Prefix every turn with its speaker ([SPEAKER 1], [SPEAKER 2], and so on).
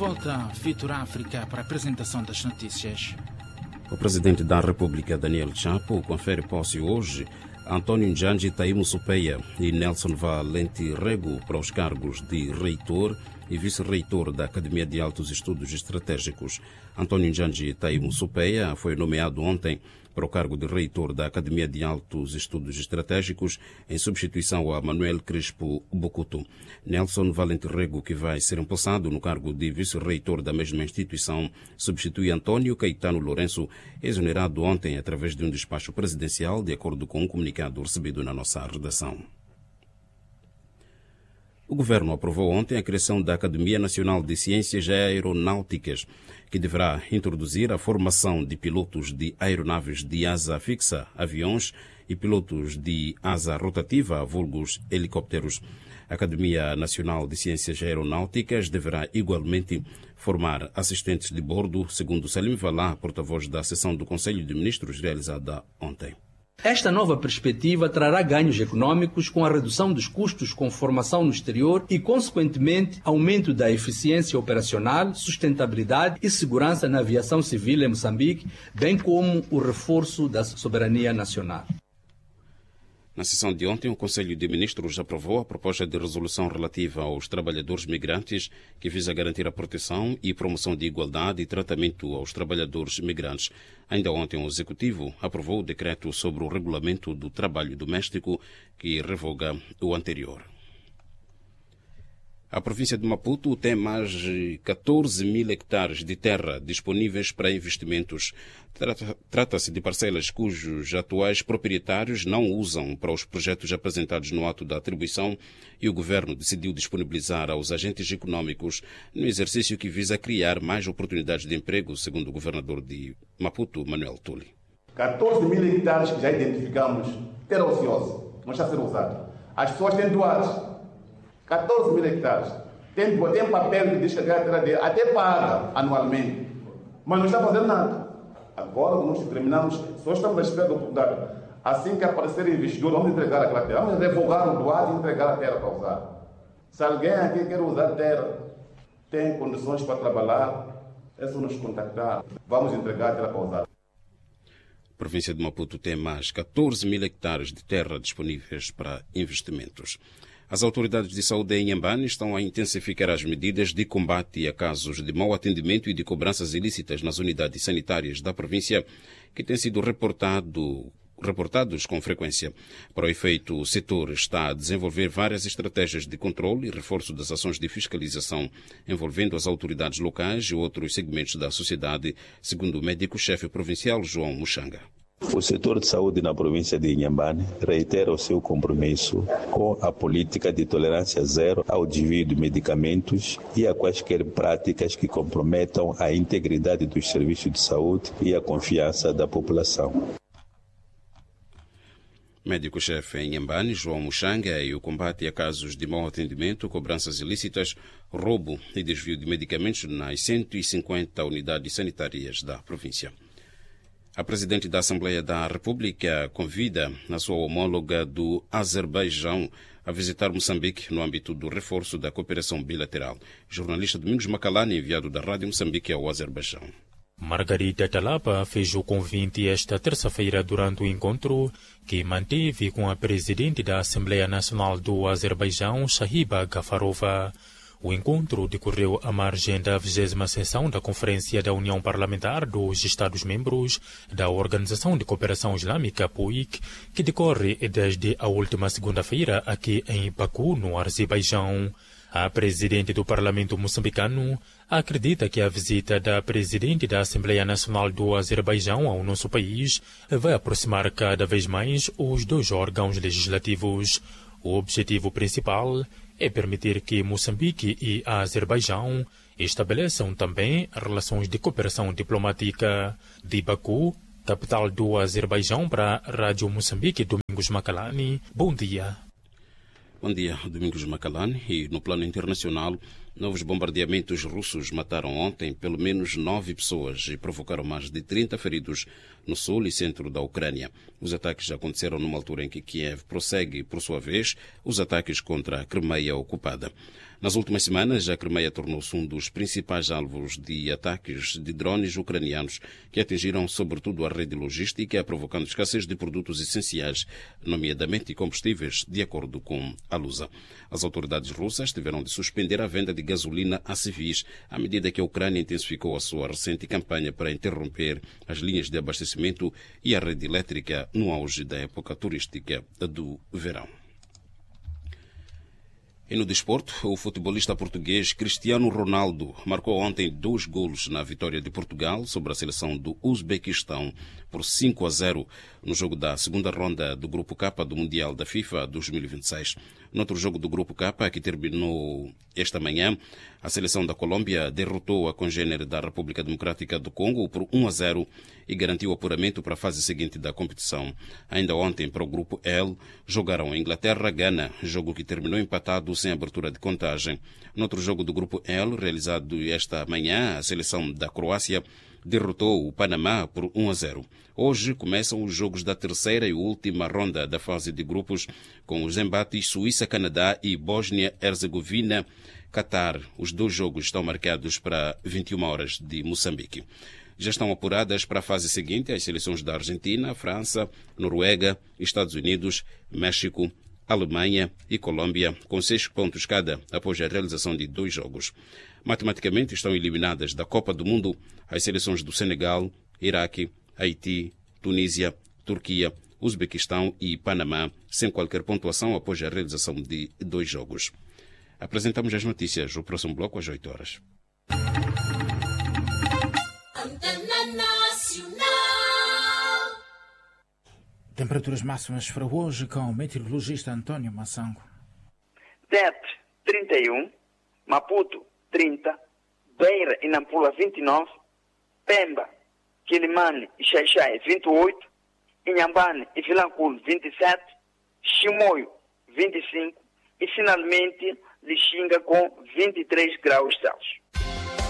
[SPEAKER 1] volta Vitor África para a apresentação das notícias.
[SPEAKER 2] O presidente da República, Daniel Chapo, confere posse hoje a António Njanji Taimo Supeia e Nelson Valente Rego para os cargos de reitor e vice-reitor da Academia de Altos Estudos Estratégicos. António Njanji Taimo Supeia foi nomeado ontem para o cargo de reitor da Academia de Altos Estudos Estratégicos, em substituição a Manuel Crespo Bocuto. Nelson Valente Rego, que vai ser empossado no cargo de vice-reitor da mesma instituição, substitui Antônio Caetano Lourenço, exonerado ontem através de um despacho presidencial, de acordo com um comunicado recebido na nossa redação. O governo aprovou ontem a criação da Academia Nacional de Ciências Aeronáuticas, que deverá introduzir a formação de pilotos de aeronaves de asa fixa, aviões e pilotos de asa rotativa, vulgos helicópteros. A Academia Nacional de Ciências Aeronáuticas deverá igualmente formar assistentes de bordo, segundo Salim Valá, porta-voz da sessão do Conselho de Ministros realizada ontem.
[SPEAKER 3] Esta nova perspectiva trará ganhos econômicos com a redução dos custos com formação no exterior e, consequentemente, aumento da eficiência operacional, sustentabilidade e segurança na aviação civil em Moçambique, bem como o reforço da soberania nacional.
[SPEAKER 2] Na sessão de ontem, o Conselho de Ministros aprovou a proposta de resolução relativa aos trabalhadores migrantes, que visa garantir a proteção e promoção de igualdade e tratamento aos trabalhadores migrantes. Ainda ontem, o Executivo aprovou o decreto sobre o regulamento do trabalho doméstico, que revoga o anterior. A província de Maputo tem mais de 14 mil hectares de terra disponíveis para investimentos. Trata-se de parcelas cujos atuais proprietários não usam para os projetos apresentados no ato da atribuição e o governo decidiu disponibilizar aos agentes econômicos no exercício que visa criar mais oportunidades de emprego, segundo o governador de Maputo, Manuel Tuli.
[SPEAKER 4] 14 mil hectares que já identificamos, terra ociosa, não está a ser usado. As pessoas têm doado 14 mil hectares. Tem papel que diz que a terra dele até paga anualmente, mas não está fazendo nada. Agora, quando nós terminamos, só estamos à espera da oportunidade. Assim que aparecer investidor, vamos entregar aquela terra. Vamos revogar o doado e entregar a terra para usar. Se alguém aqui quer usar terra, tem condições para trabalhar, é só nos contactar. Vamos entregar a terra para usar.
[SPEAKER 2] A província de Maputo tem mais 14 mil hectares de terra disponíveis para investimentos. As autoridades de saúde em Inhambane estão a intensificar as medidas de combate a casos de mau atendimento e de cobranças ilícitas nas unidades sanitárias da província, que têm sido reportados com frequência. Para o efeito, o setor está a desenvolver várias estratégias de controle e reforço das ações de fiscalização, envolvendo as autoridades locais e outros segmentos da sociedade, segundo o médico-chefe provincial João Muxanga.
[SPEAKER 5] O setor de saúde na província de Inhambane reitera o seu compromisso com a política de tolerância zero ao desvio de medicamentos e a quaisquer práticas que comprometam a integridade dos serviços de saúde e a confiança da população.
[SPEAKER 2] Médico-chefe em Inhambane, João Muxanga, e o combate a casos de mau atendimento, cobranças ilícitas, roubo e desvio de medicamentos nas 150 unidades sanitárias da província. A presidente da Assembleia da República convida a sua homóloga do Azerbaijão a visitar Moçambique no âmbito do reforço da cooperação bilateral. Jornalista Domingos Macalani, enviado da Rádio Moçambique ao Azerbaijão.
[SPEAKER 6] Margarita Talapa fez o convite esta terça-feira durante o encontro que manteve com a presidente da Assembleia Nacional do Azerbaijão, Shahiba Gafarova. O encontro decorreu à margem da 20ª sessão da Conferência da União Parlamentar dos Estados-Membros da Organização de Cooperação Islâmica, POIC, que decorre desde a última segunda-feira aqui em Baku, no Azerbaijão. A presidente do Parlamento moçambicano acredita que a visita da presidente da Assembleia Nacional do Azerbaijão ao nosso país vai aproximar cada vez mais os dois órgãos legislativos. O objetivo principal é permitir que Moçambique e a Azerbaijão estabeleçam também relações de cooperação diplomática. De Baku, capital do Azerbaijão, para a Rádio Moçambique, Domingos Macalani. Bom dia.
[SPEAKER 2] Bom dia, Domingos Macalani. E no plano internacional, Novos bombardeamentos russos mataram ontem pelo menos 9 pessoas e provocaram mais de 30 feridos no sul e centro da Ucrânia. Os ataques aconteceram numa altura em que Kiev prossegue, por sua vez, os ataques contra a Crimeia ocupada. Nas últimas semanas, a Crimeia tornou-se um dos principais alvos de ataques de drones ucranianos que atingiram sobretudo a rede logística, provocando escassez de produtos essenciais, nomeadamente combustíveis, de acordo com a Lusa. As autoridades russas tiveram de suspender a venda de gasolina a civis à medida que a Ucrânia intensificou a sua recente campanha para interromper as linhas de abastecimento e a rede elétrica no auge da época turística do verão. E no desporto, o futebolista português Cristiano Ronaldo marcou ontem 2 golos na vitória de Portugal sobre a seleção do Uzbequistão por 5-0 no jogo da segunda ronda do Grupo K do Mundial da FIFA 2026. No outro jogo do Grupo K, que terminou esta manhã, a seleção da Colômbia derrotou a congênere da República Democrática do Congo por 1-0 e garantiu o apuramento para a fase seguinte da competição. Ainda ontem, para o Grupo L, jogaram Inglaterra-Gana, jogo que terminou empatado sem abertura de contagem. No outro jogo do Grupo L, realizado esta manhã, a seleção da Croácia derrotou o Panamá por 1-0. Hoje começam os jogos da terceira e última ronda da fase de grupos, com os embates Suíça-Canadá e Bósnia-Herzegovina-Catar. Os 2 jogos estão marcados para 21 horas de Moçambique. Já estão apuradas para a fase seguinte as seleções da Argentina, França, Noruega, Estados Unidos, México, Alemanha e Colômbia, com 6 pontos cada após a realização de 2 jogos. Matematicamente estão eliminadas da Copa do Mundo as seleções do Senegal, Iraque, Haiti, Tunísia, Turquia, Uzbequistão e Panamá, sem qualquer pontuação após a realização de 2 jogos. Apresentamos as notícias, o próximo bloco às 8 horas.
[SPEAKER 1] Temperaturas máximas para hoje com o meteorologista António Massango.
[SPEAKER 7] Tete, 31, Maputo, 30, Beira e Nampula, 29, Pemba, Quilimane e Xaixai, 28, Inhambane e Vilanculo, 27, Chimoio, 25 e finalmente Lixinga com 23 graus Celsius.